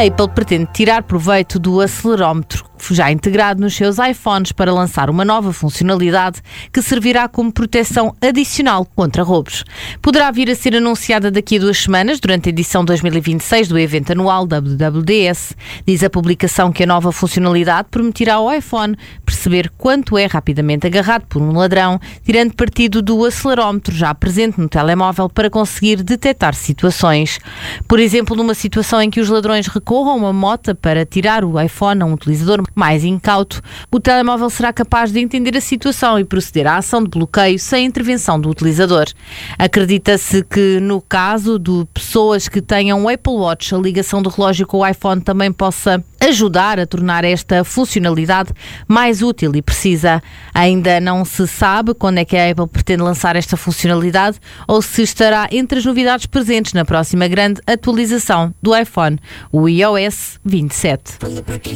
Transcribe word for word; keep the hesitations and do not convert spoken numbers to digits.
A Apple pretende tirar proveito do acelerómetro já integrado nos seus iPhones para lançar uma nova funcionalidade que servirá como proteção adicional contra roubos. Poderá vir a ser anunciada daqui a duas semanas, durante a edição dois mil e vinte e seis do evento anual W W D S. Diz a publicação que a nova funcionalidade permitirá ao iPhone perceber quanto é rapidamente agarrado por um ladrão, tirando partido do acelerómetro já presente no telemóvel para conseguir detectar situações. Por exemplo, numa situação em que os ladrões recorram a uma mota para tirar o iPhone a um utilizador mais incauto, o telemóvel será capaz de entender a situação e proceder à ação de bloqueio sem intervenção do utilizador. Acredita-se que, no caso de pessoas que tenham um Apple Watch, a ligação do relógio com o iPhone também possa ajudar a tornar esta funcionalidade mais útil e precisa. Ainda não se sabe quando é que a Apple pretende lançar esta funcionalidade ou se estará entre as novidades presentes na próxima grande atualização do iPhone, o i O S vinte e sete.